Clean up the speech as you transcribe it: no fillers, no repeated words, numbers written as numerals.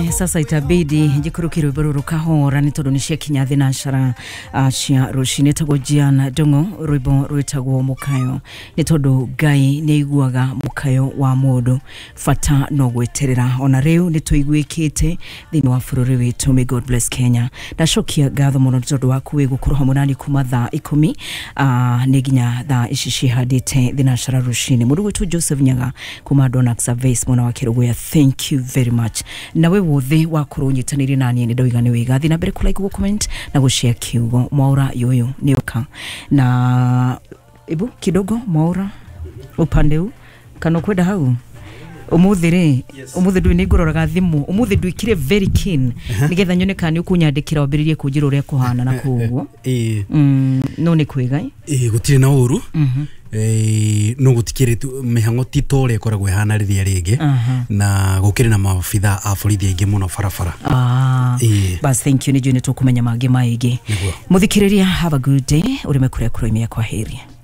sasa itabidi jikurukiro bororo kahora nitondo nishia kinyathi na nshara cia rushine tago Jiana Dongo rwimbo rwitagwo mukayo nitondo Ngai neiguaga mukayo wa mundu fata no gweterera ona riu nituiguikite thini wa bururi witu. May God bless Kenya. Ndacokia ngatho muno nitondo waku wi gukuruha munani kuma thaa 10 ni ginya thaa ici cihadite thina nshara rushine. Mundu witu Joseph Nyaga kuma Donax Service mwana wa Kiruguya. Thank you very much. Nawe wothe wakuru nyitaniri nani ni ndoiga ni wiga thina mbere kulike go comment na go share kiugo Mwaura yoyo nioka na ibu kidogo Mwaura upande huu kana kwenda hau umuthire umuthi ndui ningororaga thimu umuthi ndwikire very keen nigetha nyone kana ukunyandikira wabiririe kunjira uria kuhana na kuguo no ni kwiga gutire na uru no gutikire mihango titore ikoragwo hana riria ringi na gukire na mabitha a borithi aingi muno barabara bas thank you ni june tukumenya mangi maigi muthikiriria. Have a good day. Urime kuria kuroimia kwa heri.